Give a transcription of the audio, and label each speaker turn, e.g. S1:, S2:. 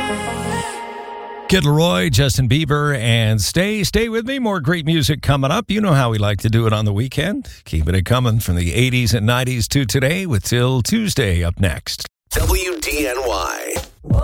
S1: Kid Laroi, Justin Bieber, and Stay with me. More great music coming up. You know how we like to do it on the weekend. Keeping it coming from the 80s and 90s to today with Till Tuesday up next.
S2: WDNY.